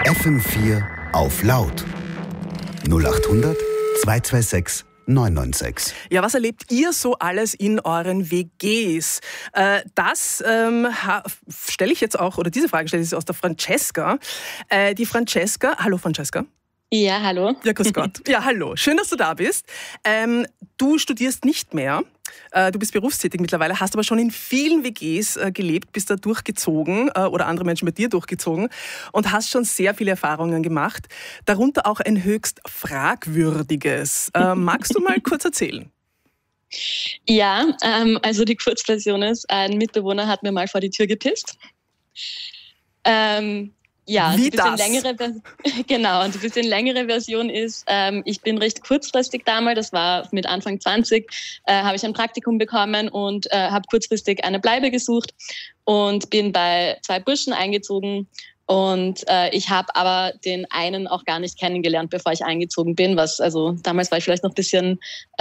FM4 auf laut. 0800 226 996. Ja, was erlebt ihr so alles in euren WGs? Das stelle ich jetzt auch, oder diese Frage stelle ich aus der Francesca. Die Francesca, hallo Francesca. Ja, hallo. Ja, grüß Gott. Ja, hallo. Schön, dass du da bist. Du studierst nicht mehr. Du bist berufstätig mittlerweile, hast aber schon in vielen WGs gelebt, bist da durchgezogen oder andere Menschen bei dir durchgezogen und hast schon sehr viele Erfahrungen gemacht, darunter auch ein höchst fragwürdiges. Magst du mal kurz erzählen? Ja, also die Kurzversion ist, ein Mitbewohner hat mir mal vor die Tür gepisst. Ja, wie die das? Genau, und die bisschen längere Version ist, ich bin recht kurzfristig damals, das war mit Anfang 20, habe ich ein Praktikum bekommen und habe kurzfristig eine Bleibe gesucht und bin bei 2 Burschen eingezogen. Und ich habe aber den einen auch gar nicht kennengelernt, bevor ich eingezogen bin. Also damals war ich vielleicht noch ein bisschen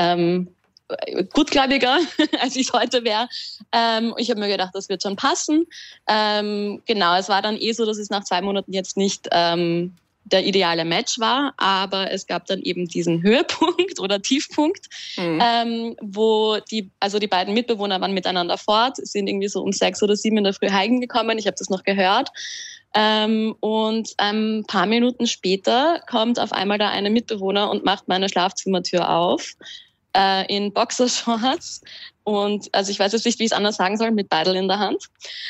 gutgläubiger, als ich es heute wäre. Ich habe mir gedacht, das wird schon passen. Genau, es war dann so, dass es nach 2 Monaten jetzt nicht der ideale Match war, aber es gab dann eben diesen Höhepunkt oder Tiefpunkt, wo die beiden Mitbewohner waren miteinander fort, sind irgendwie so um 6 oder 7 in der Früh heimgekommen. Ich habe das noch gehört. Und ein paar Minuten später kommt auf einmal da eine Mitbewohner und macht meine Schlafzimmertür auf. In Boxershorts und also ich weiß jetzt nicht, wie ich es anders sagen soll, mit Beidel in der Hand.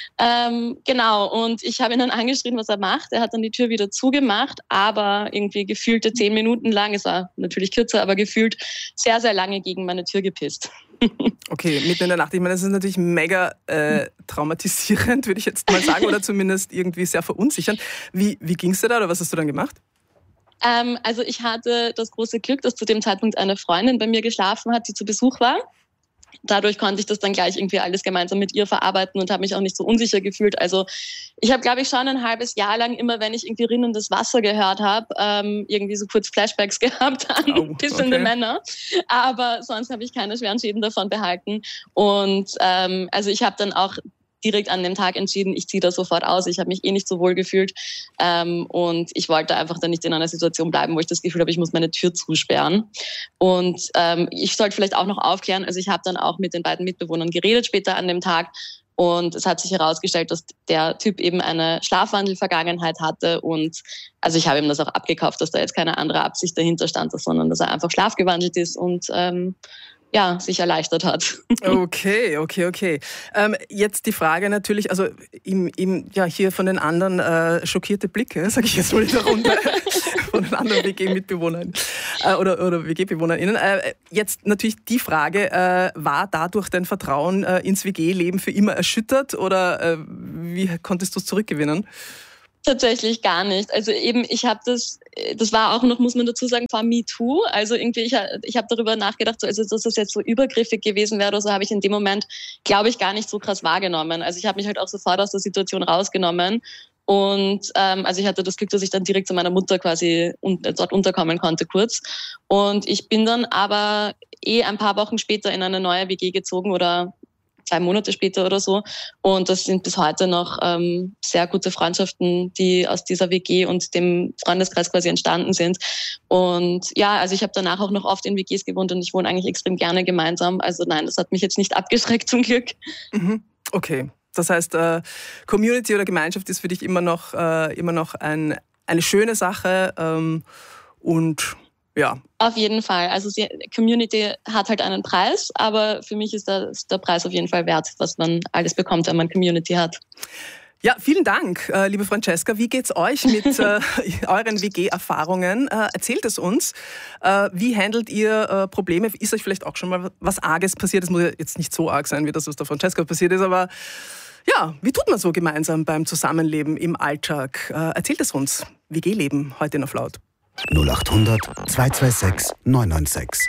Genau, und ich habe ihn dann angeschrien, was er macht. Er hat dann die Tür wieder zugemacht, aber irgendwie gefühlte 10 Minuten lang, es war natürlich kürzer, aber gefühlt sehr, sehr lange gegen meine Tür gepisst. Okay, mitten in der Nacht. Ich meine, das ist natürlich mega traumatisierend, würde ich jetzt mal sagen, oder zumindest irgendwie sehr verunsichernd. Wie ging es dir da oder was hast du dann gemacht? Also ich hatte das große Glück, dass zu dem Zeitpunkt eine Freundin bei mir geschlafen hat, die zu Besuch war. Dadurch konnte ich das dann gleich irgendwie alles gemeinsam mit ihr verarbeiten und habe mich auch nicht so unsicher gefühlt. Also ich habe, glaube ich, schon ein halbes Jahr lang immer, wenn ich irgendwie rinnendes Wasser gehört habe, irgendwie so kurz Flashbacks gehabt an pissende Männer. Aber sonst habe ich keine schweren Schäden davon behalten. Und also ich habe dann auch direkt an dem Tag entschieden, ich ziehe da sofort aus. Ich habe mich nicht so wohl gefühlt und ich wollte einfach dann nicht in einer Situation bleiben, wo ich das Gefühl habe, ich muss meine Tür zusperren. Und ich sollte vielleicht auch noch aufklären, also ich habe dann auch mit den beiden Mitbewohnern geredet später an dem Tag und es hat sich herausgestellt, dass der Typ eben eine Schlafwandel-Vergangenheit hatte und also ich habe ihm das auch abgekauft, dass da jetzt keine andere Absicht dahinter stand, sondern dass er einfach schlafgewandelt ist und sich erleichtert hat. Okay. Jetzt die Frage natürlich, also hier von den anderen schockierte Blicke, sage ich jetzt mal in der Runde, von den anderen WG-Mitbewohnern oder WG-BewohnerInnen. Jetzt natürlich die Frage, war dadurch dein Vertrauen ins WG-Leben für immer erschüttert oder wie konntest du es zurückgewinnen? Tatsächlich gar nicht. Also eben, ich habe das war auch noch, muss man dazu sagen, vor MeToo. Also irgendwie, ich habe darüber nachgedacht, also dass das jetzt so übergriffig gewesen wäre oder so, habe ich in dem Moment, glaube ich, gar nicht so krass wahrgenommen. Also ich habe mich halt auch sofort aus der Situation rausgenommen. Und also ich hatte das Glück, dass ich dann direkt zu meiner Mutter quasi dort unterkommen konnte kurz. Und ich bin dann aber ein paar Wochen später in eine neue WG gezogen oder 2 Monate später oder so. Und das sind bis heute noch sehr gute Freundschaften, die aus dieser WG und dem Freundeskreis quasi entstanden sind. Und ja, also ich habe danach auch noch oft in WGs gewohnt und ich wohne eigentlich extrem gerne gemeinsam. Also nein, das hat mich jetzt nicht abgeschreckt zum Glück. Okay, das heißt, Community oder Gemeinschaft ist für dich immer noch eine schöne Sache und ja. Auf jeden Fall. Also Community hat halt einen Preis, aber für mich ist der Preis auf jeden Fall wert, was man alles bekommt, wenn man Community hat. Ja, vielen Dank, liebe Francesca. Wie geht's euch mit euren WG-Erfahrungen? Erzählt es uns. Wie handelt ihr Probleme? Ist euch vielleicht auch schon mal was Arges passiert? Es muss ja jetzt nicht so arg sein, wie das, was der Francesca passiert ist, aber ja, wie tut man so gemeinsam beim Zusammenleben im Alltag? Erzählt es uns. WG-Leben heute noch laut. 0800 226 996.